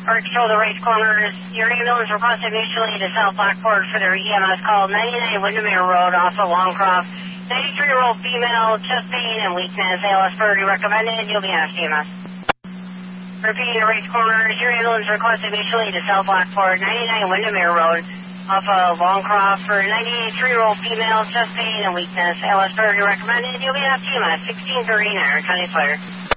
Or control the race corners. Your ambulance requested mutually to South Blackboard for their EMS call 99 Windermere Road off of Longcroft. 93-year-old female, chest pain and weakness. ALS priority recommended. You'll be asked EMS. Repeating the race corners. Your ambulance requested mutually to South Blackboard 99 Windermere Road off of Longcroft for 93-year-old female, chest pain and weakness. ALS priority recommended. You'll be asked EMS. 1639 County Fire.